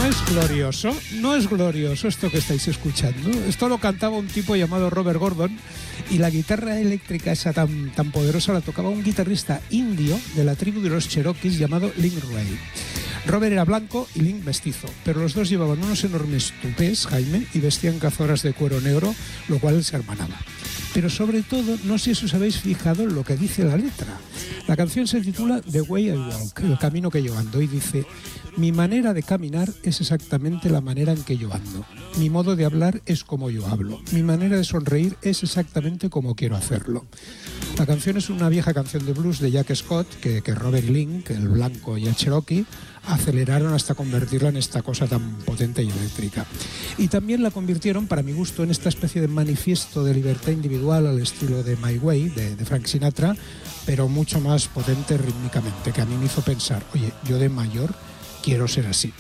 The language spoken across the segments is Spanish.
No es glorioso esto que estáis escuchando. Esto lo cantaba un tipo llamado Robert Gordon y la guitarra eléctrica esa tan poderosa la tocaba un guitarrista indio de la tribu de los Cherokees llamado Link Wray. Robert era blanco y Link mestizo, pero los dos llevaban unos enormes tupés, Jaime, y vestían cazoras de cuero negro, lo cual se hermanaba. Pero sobre todo, no sé si os habéis fijado en lo que dice la letra. La canción se titula The Way I Walk, el camino que yo ando, y dice: mi manera de caminar es exactamente la manera en que yo ando. Mi modo de hablar es como yo hablo. Mi manera de sonreír es exactamente como quiero hacerlo. La canción es una vieja canción de blues de Jack Scott que Robert y Link, el blanco y el Cherokee, aceleraron hasta convertirla en esta cosa tan potente y eléctrica. Y también la convirtieron, para mi gusto, en esta especie de manifiesto de libertad individual al estilo de My Way, de Frank Sinatra, pero mucho más potente rítmicamente, que a mí me hizo pensar, oye, yo de mayor quiero ser así.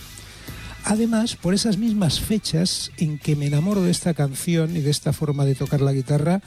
Además, por esas mismas fechas en que me enamoro de esta canción y de esta forma de tocar la guitarra,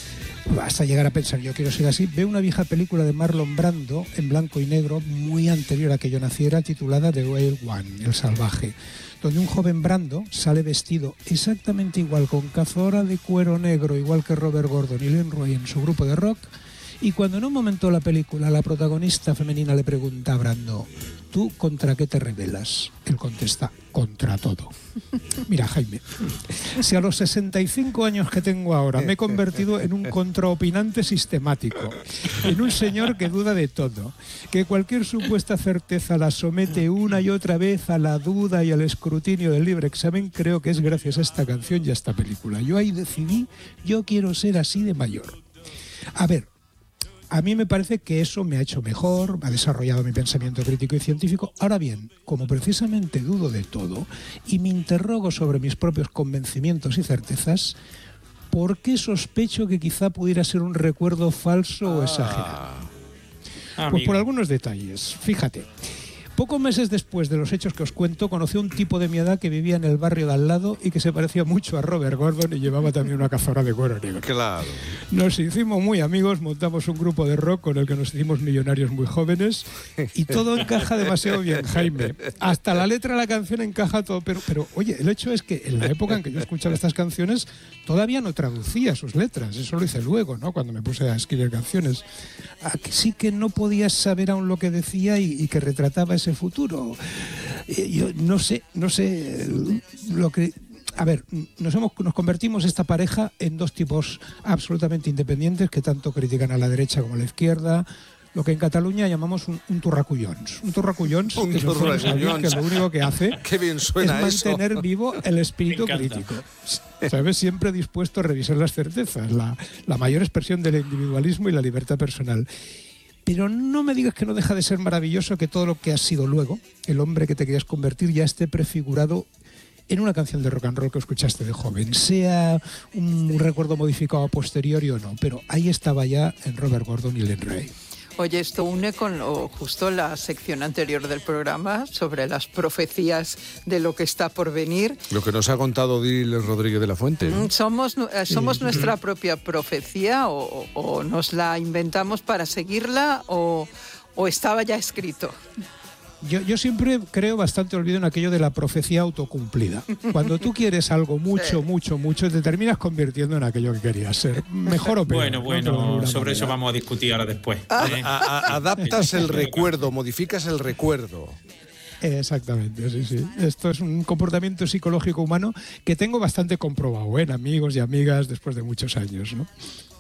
hasta llegar a pensar, yo quiero ser así, veo una vieja película de Marlon Brando en blanco y negro, muy anterior a que yo naciera, titulada The Wild One, El Salvaje, donde un joven Brando sale vestido exactamente igual, con cazadora de cuero negro, igual que Robert Gordon y Link Wray en su grupo de rock. Y cuando en un momento de la película la protagonista femenina le pregunta a Brando: ¿tú contra qué te rebelas?, él contesta: contra todo. Mira, Jaime, si a los 65 años que tengo ahora me he convertido en un contraopinante sistemático, en un señor que duda de todo, que cualquier supuesta certeza la somete una y otra vez a la duda y al escrutinio del libre examen, creo que es gracias a esta canción y a esta película. Yo ahí decidí, yo quiero ser así de mayor. A ver, a mí me parece que eso me ha hecho mejor, ha desarrollado mi pensamiento crítico y científico. Ahora bien, como precisamente dudo de todo y me interrogo sobre mis propios convencimientos y certezas, ¿por qué sospecho que quizá pudiera ser un recuerdo falso o exagerado? Pues por algunos detalles. Fíjate. Pocos meses después de los hechos que os cuento, conocí a un tipo de mi edad que vivía en el barrio de al lado y que se parecía mucho a Robert Gordon y llevaba también una cazadora de cuero negro. Claro. Nos hicimos muy amigos, montamos un grupo de rock con el que nos hicimos millonarios muy jóvenes y todo encaja demasiado bien, Jaime. Hasta la letra de la canción encaja todo, pero oye, el hecho es que en la época en que yo escuchaba estas canciones todavía no traducía sus letras, eso lo hice luego, ¿no?, cuando me puse a escribir canciones. Sí que no podías saber aún lo que decía y que retrataba ese futuro. Yo no sé lo que... A ver, nos convertimos esta pareja en dos tipos absolutamente independientes que tanto critican a la derecha como a la izquierda, lo que en Cataluña llamamos un turracullons. Un turracullons es alguien que lo único que hace Qué bien suena es mantener vivo el espíritu crítico. ¿Sabes? Siempre dispuesto a revisar las certezas, la mayor expresión del individualismo y la libertad personal. Pero no me digas que no deja de ser maravilloso que todo lo que has sido luego, el hombre que te querías convertir, ya esté prefigurado en una canción de rock and roll que escuchaste de joven, sea un recuerdo modificado a posteriori o no, pero ahí estaba ya en Robert Gordon y Link Wray. Oye, esto une con justo la sección anterior del programa sobre las profecías de lo que está por venir. Lo que nos ha contado Diles Rodríguez de la Fuente, ¿no? ¿Somos nuestra propia profecía o nos la inventamos para seguirla o estaba ya escrito? Yo siempre creo bastante olvido en aquello de la profecía autocumplida. Cuando tú quieres algo mucho, te terminas convirtiendo en aquello que querías ser. Mejor o peor. Bueno, sobre eso vamos a discutir ahora después. Adaptas el recuerdo, modificas el recuerdo. Exactamente, sí. Esto es un comportamiento psicológico humano que tengo bastante comprobado en amigos y amigas después de muchos años, ¿no?